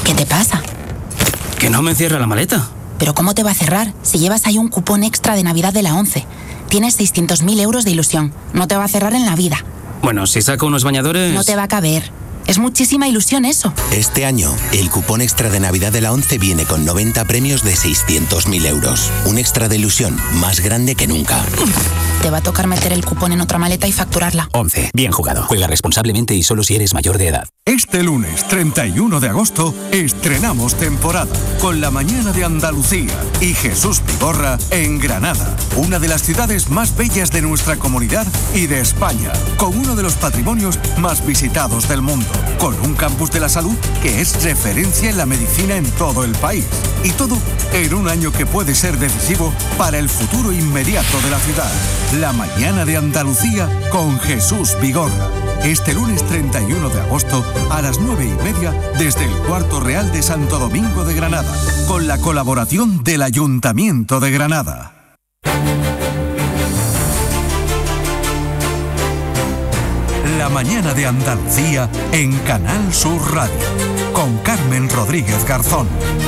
¿Qué te pasa? Que no me cierra la maleta. ¿Pero cómo te va a cerrar si llevas ahí un cupón extra de Navidad de la ONCE? Tienes 600.000 euros de ilusión. No te va a cerrar en la vida. Bueno, si saco unos bañadores... No te va a caber. Es muchísima ilusión eso. Este año, el cupón extra de Navidad de la ONCE viene con 90 premios de 600.000 euros. Un extra de ilusión más grande que nunca. Te va a tocar meter el cupón en otra maleta y facturarla. ONCE. Bien jugado. Juega responsablemente y solo si eres mayor de edad. Este lunes 31 de agosto estrenamos temporada con La Mañana de Andalucía y Jesús Vigorra en Granada, una de las ciudades más bellas de nuestra comunidad y de España, con uno de los patrimonios más visitados del mundo, con un campus de la salud que es referencia en la medicina en todo el país. Y todo en un año que puede ser decisivo para el futuro inmediato de la ciudad. La Mañana de Andalucía con Jesús Vigorra. Este lunes 31 de agosto a las 9:30 desde el Cuarto Real de Santo Domingo de Granada, con la colaboración del Ayuntamiento de Granada. La Mañana de Andalucía en Canal Sur Radio, con Carmen Rodríguez Garzón.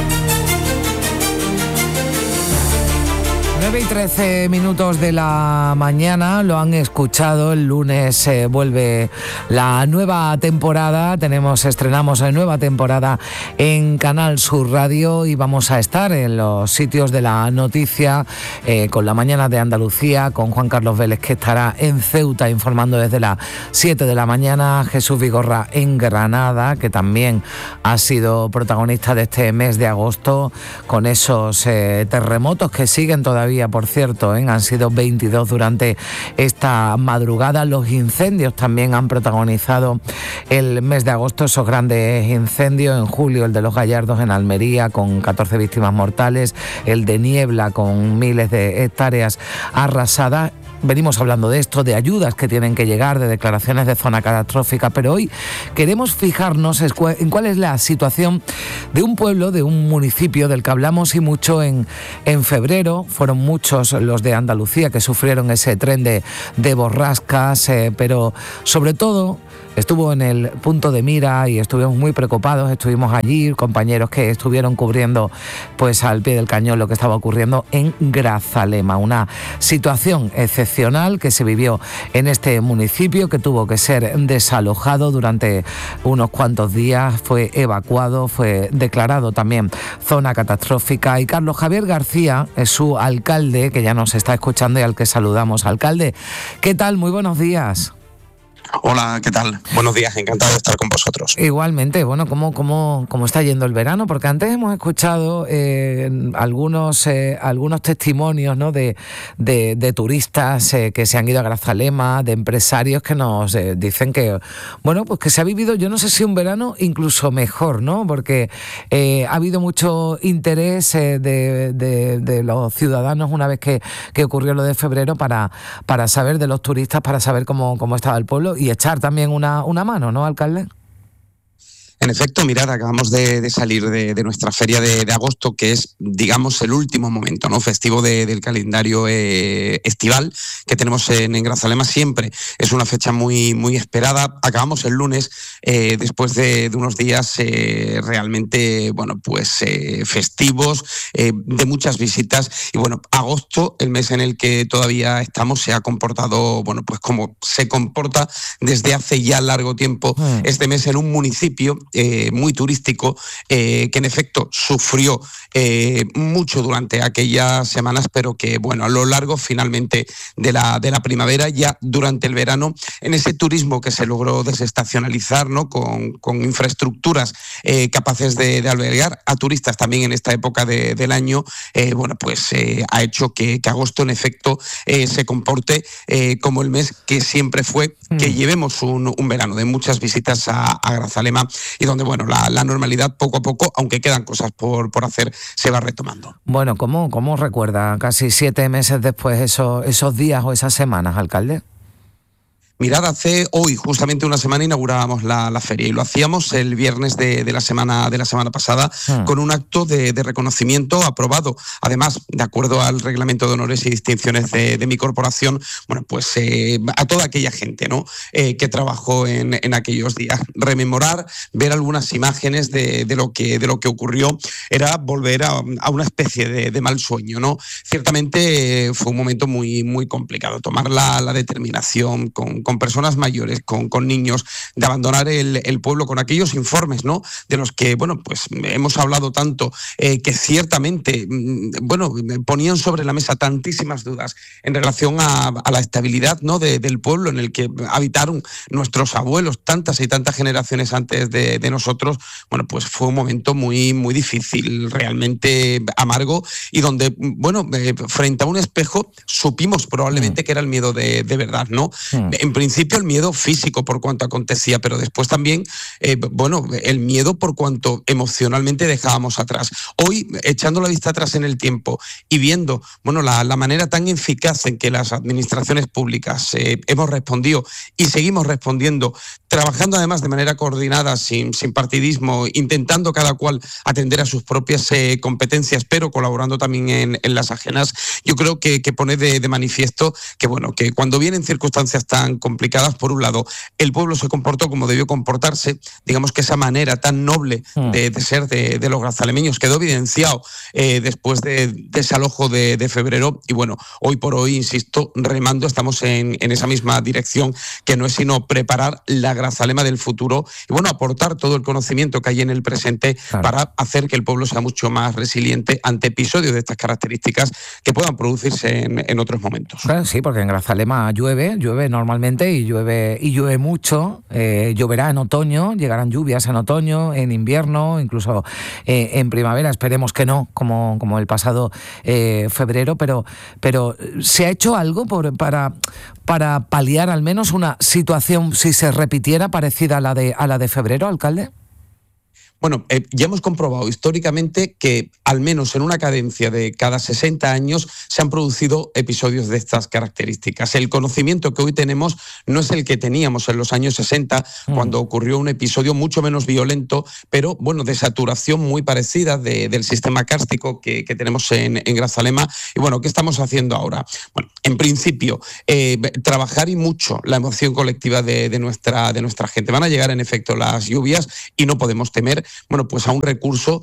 9:13 de la mañana, lo han escuchado, el lunes vuelve la nueva temporada, estrenamos la nueva temporada en Canal Sur Radio y vamos a estar en los sitios de la noticia con La Mañana de Andalucía, con Juan Carlos Vélez, que estará en Ceuta informando desde las 7 de la mañana, Jesús Vigorra en Granada, que también ha sido protagonista de este mes de agosto, con esos terremotos que siguen todavía, por cierto, han sido 22 durante esta madrugada. Los incendios también han protagonizado el mes de agosto, esos grandes incendios. En julio el de Los Gallardos en Almería con 14 víctimas mortales, el de Niebla con miles de hectáreas arrasadas. Venimos hablando de esto, de ayudas que tienen que llegar, de declaraciones de zona catastrófica, pero hoy queremos fijarnos en cuál es la situación de un pueblo, de un municipio del que hablamos y mucho en febrero. Fueron muchos los de Andalucía que sufrieron ese tren de borrascas, pero sobre todo estuvo en el punto de mira y estuvimos muy preocupados. Estuvimos allí, compañeros que estuvieron cubriendo pues al pie del cañón lo que estaba ocurriendo en Grazalema, una situación excepcional que se vivió en este municipio, que tuvo que ser desalojado durante unos cuantos días, fue evacuado, fue declarado también zona catastrófica. Y Carlos Javier García es su alcalde, que ya nos está escuchando y al que saludamos. Alcalde, ¿qué tal? Muy buenos días. Hola, ¿qué tal? Buenos días, encantado de estar con vosotros. Igualmente, bueno, ¿cómo está yendo el verano? Porque antes hemos escuchado algunos testimonios, ¿no?, de turistas que se han ido a Grazalema, de empresarios que nos dicen que, bueno, pues que se ha vivido, yo no sé si un verano incluso mejor, ¿no? Porque ha habido mucho interés de los ciudadanos una vez que ocurrió lo de febrero para saber de los turistas, para saber cómo estaba el pueblo y echar también una mano, ¿no, alcalde? En efecto, mirad, acabamos de salir de nuestra feria de agosto, que es, digamos, el último momento, ¿no?, festivo del calendario estival que tenemos en Grazalema. Siempre es una fecha muy, muy esperada. Acabamos el lunes, después de unos días realmente, bueno, pues festivos, de muchas visitas. Y bueno, agosto, el mes en el que todavía estamos, se ha comportado, bueno, pues como se comporta desde hace ya largo tiempo este mes en un municipio muy turístico, que en efecto sufrió mucho durante aquellas semanas, pero que bueno, a lo largo finalmente de la primavera, ya durante el verano, en ese turismo que se logró desestacionalizar, ¿no?, con infraestructuras capaces de albergar a turistas también en esta época del año, bueno, pues ha hecho que agosto en efecto se comporte como el mes que siempre fue, que llevemos un verano de muchas visitas a Grazalema, y donde, bueno, la normalidad poco a poco, aunque quedan cosas por hacer, se va retomando. Bueno, ¿cómo recuerda casi 7 meses después esos días o esas semanas, alcalde? Mirad, hoy, justamente una semana, inaugurábamos la feria y lo hacíamos el viernes de la semana pasada con un acto de reconocimiento aprobado. Además, de acuerdo al reglamento de honores y distinciones de mi corporación, bueno, pues a toda aquella gente, ¿no? Que trabajó en aquellos días. Rememorar, ver algunas imágenes de lo que ocurrió, era volver a una especie de mal sueño, ¿no? Ciertamente fue un momento muy, muy complicado. Tomar la determinación con personas mayores, con niños, de abandonar el pueblo con aquellos informes, ¿no? De los que, bueno, pues hemos hablado tanto, que ciertamente, bueno, ponían sobre la mesa tantísimas dudas en relación a la estabilidad, ¿no? del pueblo en el que habitaron nuestros abuelos tantas y tantas generaciones antes de nosotros. Bueno, pues fue un momento muy, muy difícil, realmente amargo, y donde, bueno, frente a un espejo supimos probablemente que era el miedo de verdad, ¿no? En principio el miedo físico por cuanto acontecía, pero después también, bueno, el miedo por cuanto emocionalmente dejábamos atrás. Hoy, echando la vista atrás en el tiempo y viendo, bueno, la manera tan eficaz en que las administraciones públicas hemos respondido y seguimos respondiendo, trabajando además de manera coordinada, sin partidismo, intentando cada cual atender a sus propias competencias, pero colaborando también en las ajenas, yo creo que pone de manifiesto que, bueno, que cuando vienen circunstancias tan complicadas, por un lado, el pueblo se comportó como debió comportarse. Digamos que esa manera tan noble de ser de los grazalemeños quedó evidenciado después de desalojo de febrero, y bueno, hoy por hoy, insisto, remando, estamos en esa misma dirección, que no es sino preparar la Grazalema del futuro y, bueno, aportar todo el conocimiento que hay en el presente, claro, para hacer que el pueblo sea mucho más resiliente ante episodios de estas características que puedan producirse en otros momentos. Claro, sí, porque en Grazalema llueve normalmente y llueve mucho. Lloverá en otoño, llegarán lluvias en otoño, en invierno, incluso en primavera. Esperemos que no, como el pasado febrero, pero ¿se ha hecho algo para paliar al menos una situación, si se repitiera, parecida a la de febrero, alcalde? Bueno, ya hemos comprobado históricamente que al menos en una cadencia de cada 60 años se han producido episodios de estas características. El conocimiento que hoy tenemos no es el que teníamos en los años 60, cuando ocurrió un episodio mucho menos violento, pero bueno, de saturación muy parecida del sistema kárstico que tenemos en Grazalema. Y bueno, ¿qué estamos haciendo ahora? Bueno, en principio, trabajar y mucho la emoción colectiva de nuestra gente. Van a llegar en efecto las lluvias y no podemos temer, bueno, pues a un recurso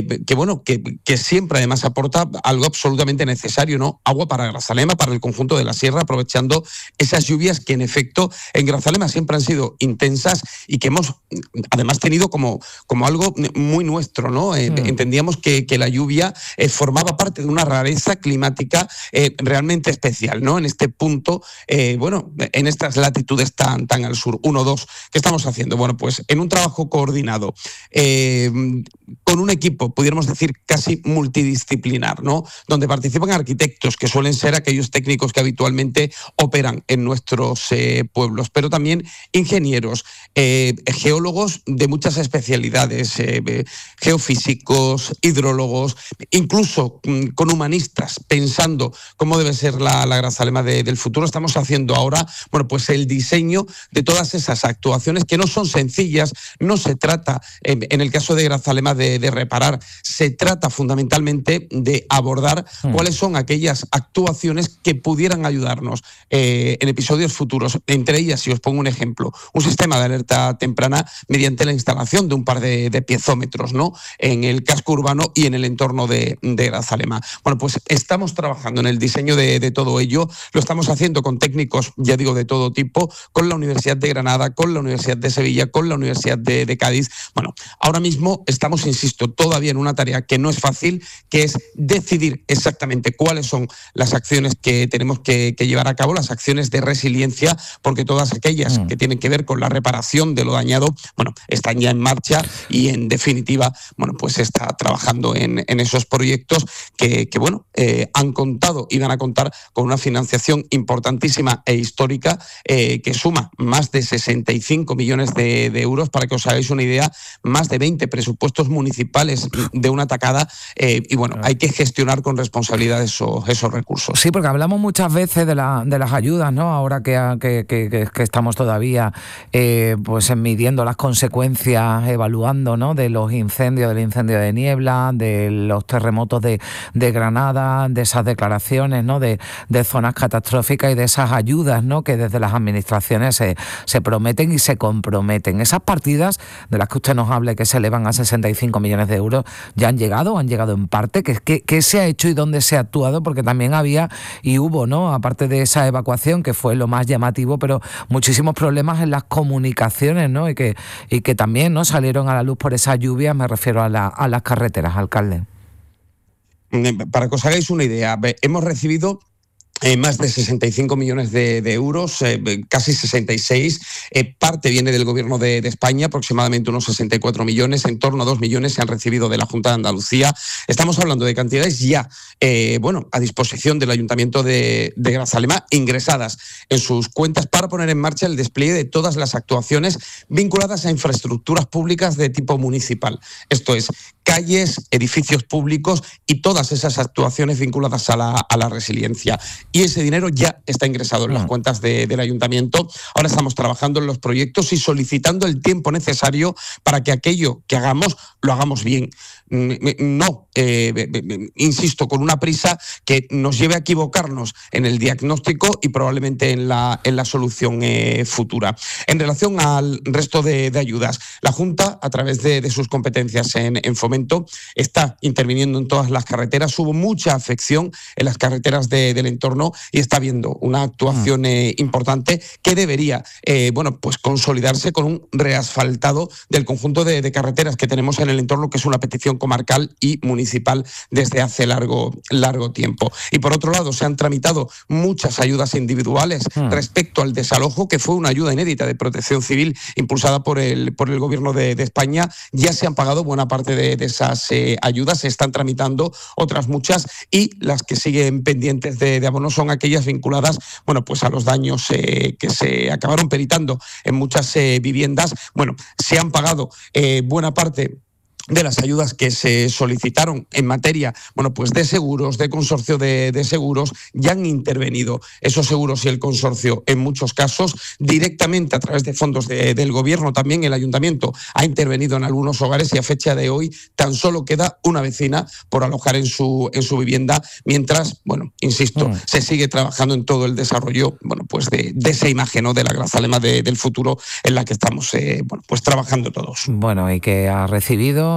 que siempre además aporta algo absolutamente necesario, ¿no? Agua para Grazalema, para el conjunto de la sierra, aprovechando esas lluvias que en efecto en Grazalema siempre han sido intensas y que hemos además tenido como algo muy nuestro, ¿no? Entendíamos que la lluvia formaba parte de una rareza climática realmente especial, ¿no? En este punto, en estas latitudes tan al sur. 1, 2, ¿qué estamos haciendo? Bueno, pues en un trabajo coordinado, con un equipo, pudiéramos decir, casi multidisciplinar, ¿no? Donde participan arquitectos, que suelen ser aquellos técnicos que habitualmente operan en nuestros pueblos, pero también ingenieros, geólogos de muchas especialidades, geofísicos, hidrólogos, incluso con humanistas, pensando cómo debe ser la Grazalema del futuro. Estamos haciendo ahora, bueno, pues el diseño de todas esas actuaciones que no son sencillas. No se trata, en el caso de Grazalema, de reparar, se trata fundamentalmente de abordar cuáles son aquellas actuaciones que pudieran ayudarnos en episodios futuros. Entre ellas, si os pongo un ejemplo, un sistema de alerta temprana mediante la instalación de un par de piezómetros, ¿no? En el casco urbano y en el entorno de Grazalema. Bueno, pues estamos trabajando en el diseño de todo ello. Lo estamos haciendo con técnicos, ya digo, de todo tipo, con la Universidad de Granada, con la Universidad de Sevilla, con la Universidad de Cádiz. Bueno, ahora mismo estamos, insisto, todavía en una tarea que no es fácil, que es decidir exactamente cuáles son las acciones que tenemos que llevar a cabo, las acciones de resiliencia, porque todas aquellas que tienen que ver con la reparación de lo dañado, bueno, están ya en marcha y, en definitiva, bueno, pues está trabajando en esos proyectos que han contado y van a contar con una financiación importantísima e histórica, que suma más de 65 millones de euros. Para que os hagáis una idea, más de 20 presupuestos municipales de una tacada y bueno, hay que gestionar con responsabilidad esos recursos. Sí, porque hablamos muchas veces de las ayudas, ¿no? Ahora que estamos todavía pues midiendo las consecuencias, evaluando, ¿no? De los incendios, del incendio de Niebla, de los terremotos de Granada, de esas declaraciones, ¿no? De zonas catastróficas y de esas ayudas, ¿no? Que desde las administraciones se prometen y se comprometen. Esas partidas de las que usted nos habla, que se elevan a 65 millones de euros, ¿ya han llegado en parte? ¿Qué se ha hecho y dónde se ha actuado? Porque también había y hubo, ¿no? Aparte de esa evacuación, que fue lo más llamativo, pero muchísimos problemas en las comunicaciones, ¿no? Y que también, ¿no? Salieron a la luz por esa lluvia, me refiero a las carreteras, alcalde. Para que os hagáis una idea, hemos recibido más de 65 millones de euros, casi 66. Parte viene del Gobierno de España, aproximadamente unos 64 millones, en torno a 2 millones se han recibido de la Junta de Andalucía. Estamos hablando de cantidades ya a disposición del Ayuntamiento de Grazalema, ingresadas en sus cuentas para poner en marcha el despliegue de todas las actuaciones vinculadas a infraestructuras públicas de tipo municipal. Esto es, calles, edificios públicos y todas esas actuaciones vinculadas a la resiliencia. Y ese dinero ya está ingresado en las cuentas del Ayuntamiento. Ahora estamos trabajando en los proyectos y solicitando el tiempo necesario para que aquello que hagamos, lo hagamos bien. No, insisto, con una prisa que nos lleve a equivocarnos en el diagnóstico y probablemente en la solución futura. En relación al resto de ayudas, la Junta, a través de sus competencias en fomento, está interviniendo en todas las carreteras. Hubo mucha afección en las carreteras del entorno y está habiendo una actuación importante que debería pues consolidarse con un reasfaltado del conjunto de carreteras que tenemos en el entorno, que es una petición comarcal y municipal desde hace largo tiempo. Y por otro lado, se han tramitado muchas ayudas individuales respecto al desalojo, que fue una ayuda inédita de protección civil impulsada por el Gobierno de España. Ya se han pagado buena parte de esas ayudas, se están tramitando otras muchas, y las que siguen pendientes de abono son aquellas vinculadas pues a los daños que se acabaron peritando en muchas viviendas. Se han pagado buena parte de las ayudas que se solicitaron en materia pues de seguros, de consorcio de seguros. Ya han intervenido esos seguros y el consorcio en muchos casos directamente a través de fondos del Gobierno. También el Ayuntamiento ha intervenido en algunos hogares y a fecha de hoy tan solo queda una vecina por alojar en su vivienda, mientras, insisto, se sigue trabajando en todo el desarrollo pues de esa imagen, ¿no?, de la Grazalema del futuro, en la que estamos pues trabajando todos. Y que ha recibido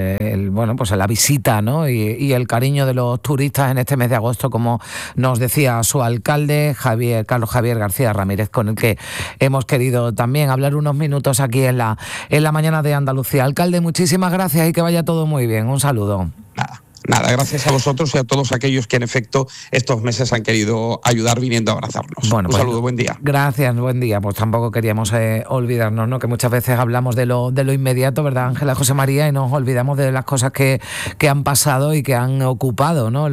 pues la visita, ¿no?, y el cariño de los turistas en este mes de agosto, como nos decía su alcalde, Carlos Javier García Ramírez, con el que hemos querido también hablar unos minutos aquí en la mañana de Andalucía. Alcalde, muchísimas gracias y que vaya todo muy bien. Un saludo. Nada, gracias a vosotros y a todos aquellos que en efecto estos meses han querido ayudar viniendo a abrazarnos. Un saludo, buen día. Gracias, buen día. Pues tampoco queríamos olvidarnos, ¿no?, que muchas veces hablamos de lo inmediato, ¿verdad, Ángela, José María? Y nos olvidamos de las cosas que han pasado y que han ocupado, ¿no?,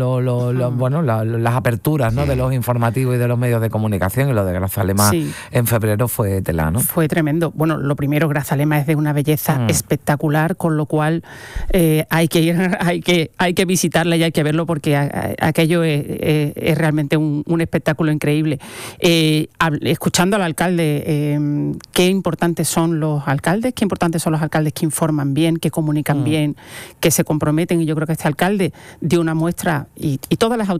las aperturas, ¿no?, de los informativos y de los medios de comunicación. Y lo de Grazalema en febrero fue tela, ¿no? Fue tremendo. Lo primero, Grazalema es de una belleza espectacular, con lo cual hay que ir, hay que visitarla y hay que verlo, porque aquello es realmente un espectáculo increíble. Escuchando al alcalde, qué importantes son los alcaldes, qué importantes son los alcaldes que informan bien, que comunican bien, que se comprometen, y yo creo que este alcalde dio una muestra, y todas las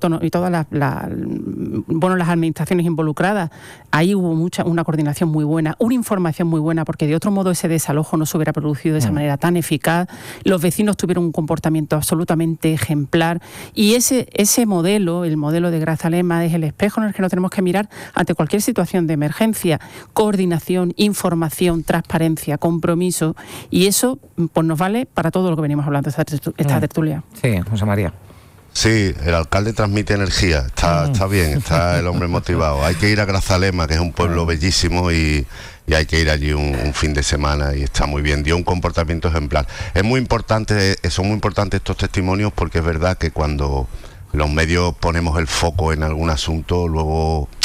las administraciones involucradas, ahí hubo una coordinación muy buena, una información muy buena, porque de otro modo ese desalojo no se hubiera producido de esa manera tan eficaz. Los vecinos tuvieron un comportamiento absolutamente ejemplar, y ese modelo, el modelo de Grazalema, es el espejo en el que nos tenemos que mirar ante cualquier situación de emergencia. Coordinación, información, transparencia, compromiso, y eso pues nos vale para todo lo que venimos hablando esta tertulia. Sí, José María. Sí, el alcalde transmite energía, está bien, está el hombre motivado. Hay que ir a Grazalema, que es un pueblo bellísimo, y hay que ir allí un fin de semana, y está muy bien, dio un comportamiento ejemplar. Son muy importantes estos testimonios, porque es verdad que cuando los medios ponemos el foco en algún asunto, luego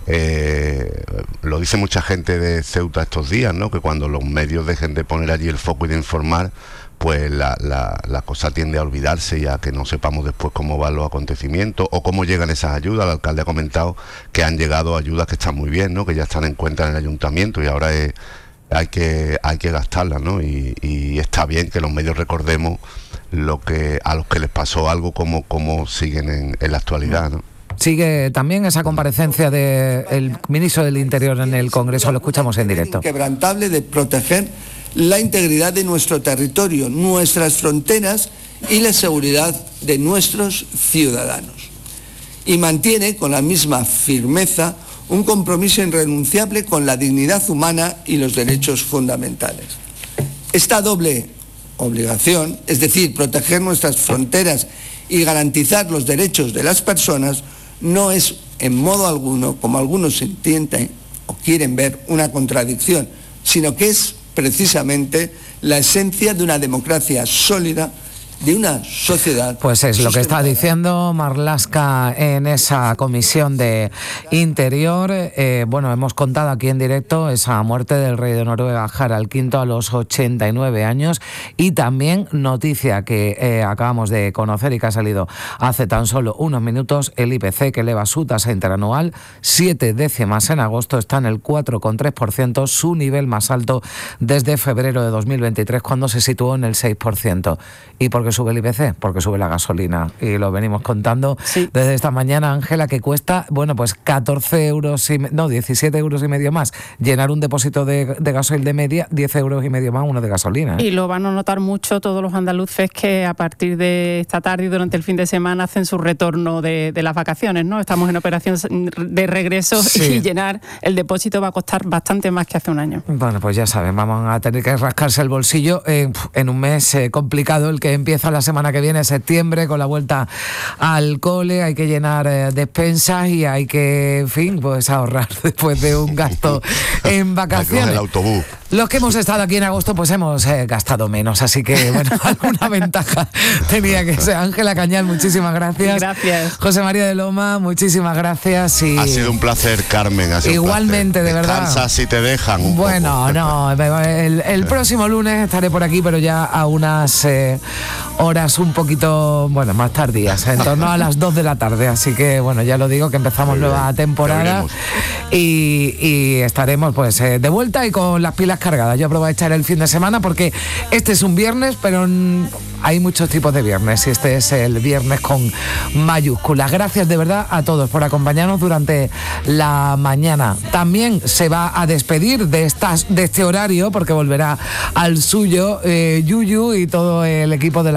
lo dice mucha gente de Ceuta estos días, ¿no? Que cuando los medios dejen de poner allí el foco y de informar, pues la cosa tiende a olvidarse y a que no sepamos después cómo van los acontecimientos o cómo llegan esas ayudas. El alcalde ha comentado que han llegado ayudas que están muy bien, ¿no? Que ya están en cuenta en el ayuntamiento y ahora hay que gastarlas, ¿no? Y está bien que los medios recordemos a los que les pasó algo, como siguen en la actualidad, ¿no? Sigue también esa comparecencia del ministro del Interior en el Congreso, lo escuchamos en directo. Inquebrantable de proteger la integridad de nuestro territorio, nuestras fronteras y la seguridad de nuestros ciudadanos. Y mantiene con la misma firmeza un compromiso irrenunciable con la dignidad humana y los derechos fundamentales. Esta doble obligación, es decir, proteger nuestras fronteras y garantizar los derechos de las personas, no es en modo alguno, como algunos entienden o quieren ver, una contradicción, sino que es precisamente la esencia de una democracia sólida, de una sociedad. Pues es lo que está diciendo Marlaska en esa comisión de Interior. Bueno, hemos contado aquí en directo esa muerte del rey de Noruega, Harald V, a los 89 años. Y también noticia que acabamos de conocer y que ha salido hace tan solo unos minutos: el IPC, que eleva su tasa interanual 7 décimas en agosto, está en el 4,3%, su nivel más alto desde febrero de 2023, cuando se situó en el 6%. ¿Y por qué sube el IPC? Porque sube la gasolina, y lo venimos contando desde esta mañana, Ángela, que cuesta, bueno, pues 17 euros y medio más llenar un depósito de gasoil de media, 10 euros y medio más uno de gasolina. Y lo van a notar mucho todos los andaluces que a partir de esta tarde y durante el fin de semana hacen su retorno de las vacaciones, ¿no? Estamos en operación de regreso y llenar el depósito va a costar bastante más que hace un año. Bueno, pues ya saben, vamos a tener que rascarse el bolsillo en un mes complicado, el que empieza la semana que viene, septiembre, con la vuelta al cole. Hay que llenar despensas y hay que, en fin, pues ahorrar después de un gasto en vacaciones. El autobús. Los que hemos estado aquí en agosto, pues hemos gastado menos, así que, bueno, alguna ventaja tenía que ser. Ángela Cañal, muchísimas gracias. Gracias. José María de Loma, muchísimas gracias. Y ha sido un placer, Carmen. igualmente, de verdad. Descansa si te dejan. Bueno, no, el próximo lunes estaré por aquí, pero ya a unas horas un poquito, bueno, más tardías, en torno a las 2 de la tarde. Así que, bueno, ya lo digo, que empezamos nueva temporada y estaremos, pues, de vuelta y con las pilas cargadas. Yo aprovecharé el fin de semana porque este es un viernes, pero hay muchos tipos de viernes y este es el viernes con mayúsculas. Gracias de verdad a todos por acompañarnos durante la mañana. También se va a despedir de este horario, porque volverá al suyo Yuyu y todo el equipo de la